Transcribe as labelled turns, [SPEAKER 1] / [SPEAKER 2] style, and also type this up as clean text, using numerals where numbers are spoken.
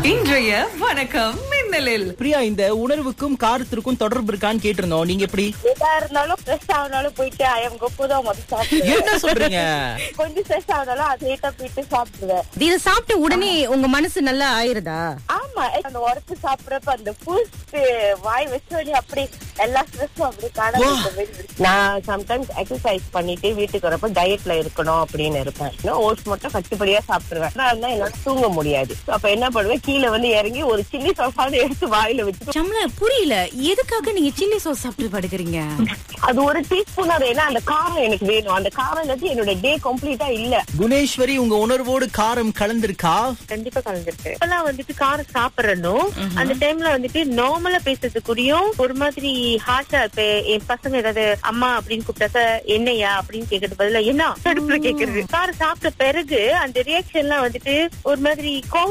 [SPEAKER 1] இன்றைய வணக்கம் மின்னலில்
[SPEAKER 2] பிரியா, இந்த உணர்வுக்கும் காரத்திற்கும் தொடர்பு இருக்கான்னு கேட்டிருந்தோம். நீங்க எப்படி?
[SPEAKER 3] எதா இருந்தாலும் ஸ்ட்ரெஸ் ஆனாலும் போயிட்டு ஐயம் கொப்புதான் முதல் சாப்பிடுவேன்.
[SPEAKER 2] என்ன சொல்றீங்க?
[SPEAKER 3] கொஞ்சம் ஸ்ட்ரெஸ் ஆனாலும் அதை ஏட்டா போயிட்டு சாப்பிடுவேன்.
[SPEAKER 4] இத சாப்பிட்ட உடனே உங்க மனசு நல்லா ஆயிருதா?
[SPEAKER 3] ஆமா, அந்த உரப்பு சாப்பிடறப்ப அந்த பூஸ்ட் வாய் வச்சு அப்படி எல்லா ஸ்ட்ரெஸ்ஸும் அப்படி காண. நான் சம்டைம்ஸ் எக்ஸசைஸ் பண்ணிட்டு வீட்டுக்கு வரப்ப டயட்ல இருக்கணும் அப்படின்னு இருப்பேன். ஓட்ஸ் மட்டும் கட்டுப்படியா சாப்பிடுவேன். அதனால என்னால தூங்க முடியாது. அப்ப என்ன பண்ணுவேன், கீழே வந்து இறங்கி ஒரு சில்லி சாஸாவது எடுத்து வாயில வச்சு.
[SPEAKER 4] சம்ல புரியல, எதுக்காக நீங்க சில்லி சாஸ் சாப்பிட்டு படுக்கிறீங்க?
[SPEAKER 3] அது ஒரு டீஸ்பூன். அது ஏன்னா அந்த காரம் எனக்கு வேணும். அந்த காரம் இல்லாட்டி என்னோட டே கம்ப்ளீட்டா இல்ல.
[SPEAKER 2] குணேஸ்வரி, உங்க உணர்வோடு காரம் கலந்திருக்கா?
[SPEAKER 3] கண்டிப்பா கலந்துருக்கு. இப்பெல்லாம் வந்துட்டு காரம் சாப்பிடணும். அந்த டைம்ல வந்துட்டு நார்மலா பேசுறதுக்குரியும் ஒரு மாதிரி ஹார்ஷா இப்ப என் பசங்க ஏதாவது அம்மா அப்படின்னு கூப்பிட்டாக்க என்னையா அப்படின்னு கேக்குறது பதிலா என்ன அடுப்புல கேக்குறது. காரம் சாப்பிட்ட பிறகு அந்த ரியாக்ஷன் எல்லாம் வந்துட்டு ஒரு மாதிரி கோவம்